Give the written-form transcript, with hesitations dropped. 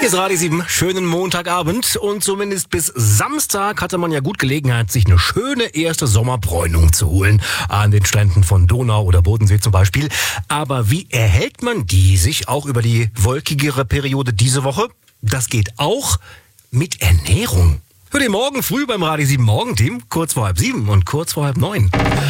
Hier ist Radio 7, schönen Montagabend und zumindest bis Samstag hatte man ja gut Gelegenheit, sich eine schöne erste Sommerbräunung zu holen. An den Stränden von Donau oder Bodensee zum Beispiel. Aber wie erhält man die sich auch über die wolkigere Periode diese Woche? Das geht auch mit Ernährung. Hört ihr morgen früh beim Radio 7 Morgenteam, kurz vor 6:30 und kurz vor 8:30.